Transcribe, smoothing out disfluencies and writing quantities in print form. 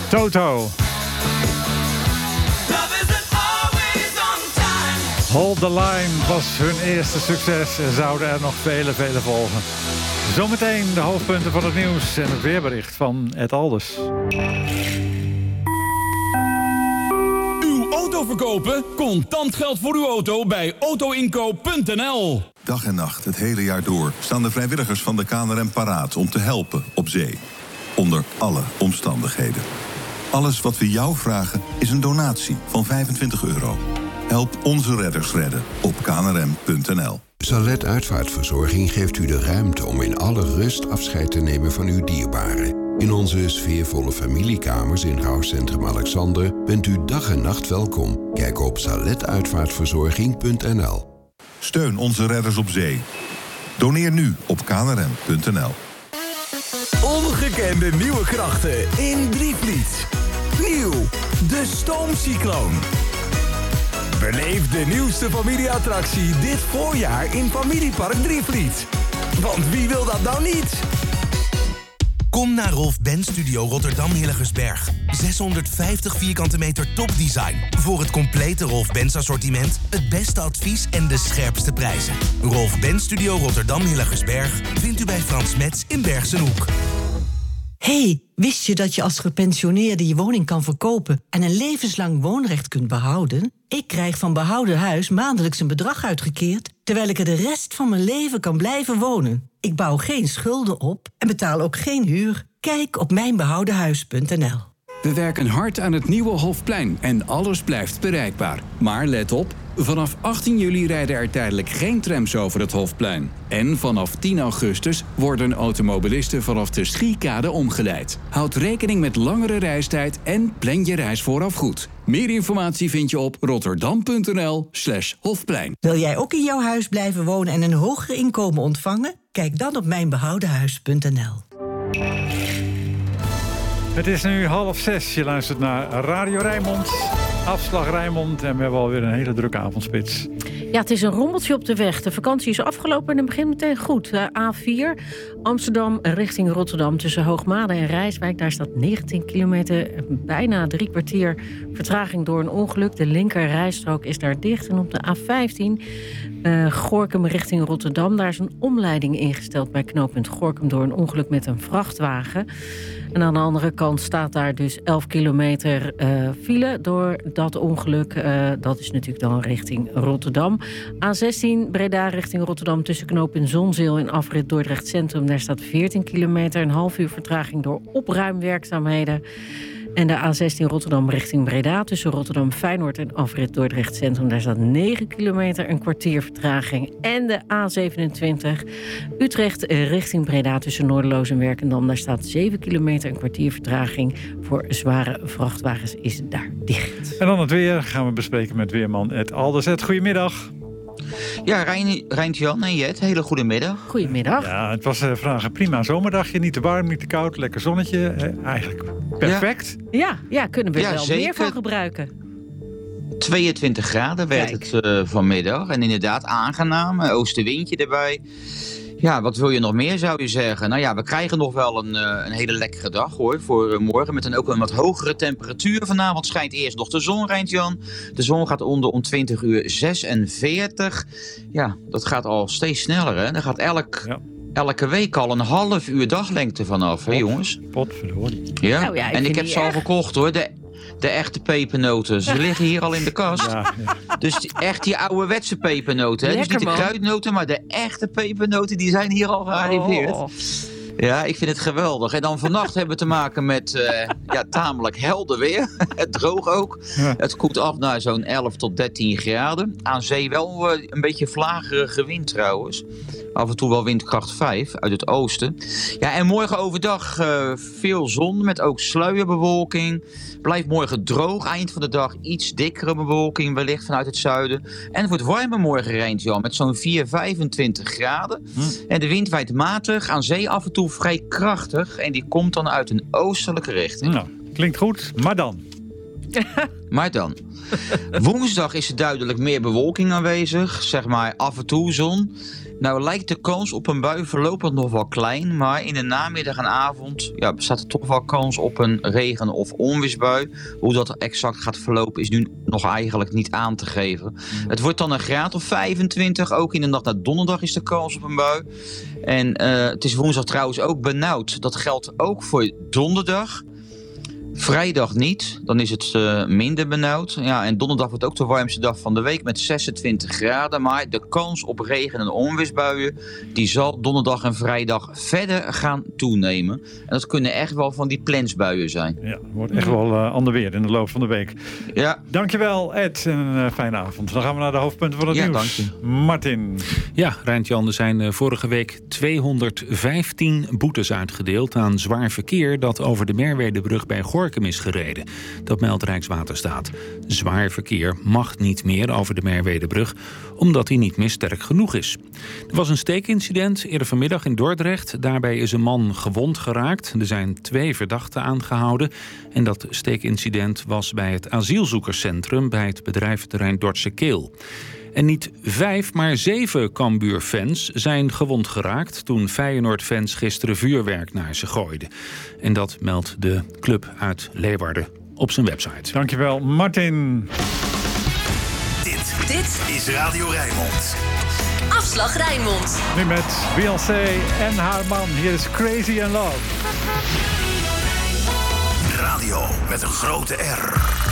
Toto. Hold the Line was hun eerste succes en zouden er nog vele volgen. Zometeen de hoofdpunten van het nieuws en het weerbericht van Ed Alders. Uw auto verkopen? Contant geld voor uw auto bij autoinkoop.nl. Dag en nacht, het hele jaar door, staan de vrijwilligers van de KNRM paraat om te helpen op zee. Onder alle omstandigheden. Alles wat we jou vragen is een donatie van €25. Help onze redders redden op knrm.nl. Salet Uitvaartverzorging geeft u de ruimte om in alle rust afscheid te nemen van uw dierbaren. In onze sfeervolle familiekamers in Rouwcentrum Alexander bent u dag en nacht welkom. Kijk op saletuitvaartverzorging.nl. Steun onze redders op zee. Doneer nu op knrm.nl. Ongekende nieuwe krachten in Drievliet. Nieuw, de Stoomcycloon. Beleef de nieuwste familieattractie dit voorjaar in Familiepark Drievliet. Want wie wil dat nou niet? Kom naar Rolf Benz Studio Rotterdam Hillegersberg. 650 vierkante meter topdesign. Voor het complete Rolf Benz assortiment, het beste advies en de scherpste prijzen. Rolf Benz Studio Rotterdam Hillegersberg vindt u bij Frans Metz in Bergsenhoek. Hey, wist je dat je als gepensioneerde je woning kan verkopen en een levenslang woonrecht kunt behouden? Ik krijg van Behouden Huis maandelijks een bedrag uitgekeerd, terwijl ik er de rest van mijn leven kan blijven wonen. Ik bouw geen schulden op en betaal ook geen huur. Kijk op mijnbehoudenhuis.nl. We werken hard aan het nieuwe Hofplein en alles blijft bereikbaar. Maar let op, vanaf 18 juli rijden er tijdelijk geen trams over het Hofplein. En vanaf 10 augustus worden automobilisten vanaf de Schiekade omgeleid. Houd rekening met langere reistijd en plan je reis vooraf goed. Meer informatie vind je op rotterdam.nl/Hofplein. Wil jij ook in jouw huis blijven wonen en een hoger inkomen ontvangen? Kijk dan op mijnbehoudenhuis.nl. Het is nu 5:30. Je luistert naar Radio Rijnmond. Afslag Rijnmond en we hebben alweer een hele drukke avondspits. Ja, het is een rommeltje op de weg. De vakantie is afgelopen en het begint meteen goed. A4, Amsterdam richting Rotterdam tussen Hoogmade en Rijswijk. Daar staat 19 kilometer, bijna 3 kwartier vertraging door een ongeluk. De linker rijstrook is daar dicht. En op de A15, Gorinchem richting Rotterdam. Daar is een omleiding ingesteld bij knooppunt Gorinchem door een ongeluk met een vrachtwagen. En aan de andere kant staat daar dus 11 kilometer file door dat ongeluk. Dat is natuurlijk dan richting Rotterdam. A16 Breda richting Rotterdam tussen knooppunt Zonzeel en afrit Dordrecht Centrum. Daar staat 14 kilometer, een half uur vertraging door opruimwerkzaamheden. En de A16 Rotterdam richting Breda tussen Rotterdam Feyenoord en afrit Dordrecht Centrum. Daar staat 9 kilometer, een kwartier vertraging. En de A27 Utrecht richting Breda tussen Noorderloos en Werkendam. Daar staat 7 kilometer, een kwartier vertraging. Voor zware vrachtwagens is daar dicht. En dan het weer gaan we bespreken met weerman Ed Alders. Ed, goedemiddag. Ja, Rijntjan en Jet, hele goede middag. Goedemiddag. Ja, het was vandaag een prima zomerdagje. Niet te warm, niet te koud, lekker zonnetje. Eigenlijk perfect. Ja, kunnen we wel zeker. Meer van gebruiken. 22 graden werd het vanmiddag. En inderdaad aangenaam, oostenwindje erbij. Ja, wat wil je nog meer, zou je zeggen? Nou ja, we krijgen nog wel een hele lekkere dag, hoor, voor morgen. Met ook een wat hogere temperatuur. Vanavond schijnt eerst nog de zon, Rijntjan. De zon gaat onder om 20:46. Ja, dat gaat al steeds sneller, hè? Er gaat elke week al een half uur daglengte vanaf, hè, jongens? Potverdorie. Ja, Nou ja, en ik heb ze al gekocht, hoor. De echte pepernoten. Ze liggen hier al in de kast. Ja. Dus echt die ouderwetse pepernoten. Hè? Dus niet de kruidnoten, maar de echte pepernoten, die zijn hier al gearriveerd. Oh. Ja, ik vind het geweldig. En dan vannacht hebben we te maken met tamelijk helder weer. Het droog ook. Ja. Het koelt af naar zo'n 11 tot 13 graden. Aan zee wel een beetje vlagerige wind trouwens. Af en toe wel windkracht 5 uit het oosten. Ja, en morgen overdag veel zon met ook sluierbewolking. Blijft morgen droog. Eind van de dag iets dikkere bewolking wellicht vanuit het zuiden. En het wordt warmer morgen, Rijntjan, met zo'n 25 graden. En de wind waait matig. Aan zee af en toe vrij krachtig. En die komt dan uit een oostelijke richting. Nou, klinkt goed, maar dan? Maar dan. Woensdag is er duidelijk meer bewolking aanwezig. Zeg maar af en toe zon. Nou lijkt de kans op een bui voorlopig nog wel klein, maar in de namiddag en avond bestaat er toch wel kans op een regen- of onweersbui. Hoe dat exact gaat verlopen is nu nog eigenlijk niet aan te geven. Het wordt dan een graad of 25, ook in de nacht naar donderdag is de kans op een bui. En het is woensdag trouwens ook benauwd. Dat geldt ook voor donderdag. Vrijdag niet, dan is het minder benauwd. Ja, en donderdag wordt ook de warmste dag van de week met 26 graden. Maar de kans op regen- en onweersbuien die zal donderdag en vrijdag verder gaan toenemen. En dat kunnen echt wel van die plensbuien zijn. Ja, het wordt echt wel ander weer in de loop van de week. Ja. Dankjewel Ed en een fijne avond. Dan gaan we naar de hoofdpunten van het nieuws. Dank je. Martin. Ja, Rijntjan, er zijn vorige week 215 boetes uitgedeeld aan zwaar verkeer dat over de Merwedebrug bij Gorkum is gereden. Dat meldt Rijkswaterstaat. Zwaar verkeer mag niet meer over de Merwedebrug, omdat hij niet meer sterk genoeg is. Er was een steekincident eerder vanmiddag in Dordrecht. Daarbij is een man gewond geraakt. Er zijn 2 verdachten aangehouden. En dat steekincident was bij het asielzoekerscentrum bij het bedrijventerrein Dordtse Keel. En niet 5, maar 7 Cambuur-fans zijn gewond geraakt toen Feyenoord-fans gisteren vuurwerk naar ze gooiden. En dat meldt de club uit Leeuwarden op zijn website. Dankjewel, Martin. Dit is Radio Rijnmond. Afslag Rijnmond. Nu met Beyoncé en haar man. Hier is Crazy in Love. Radio met een grote R.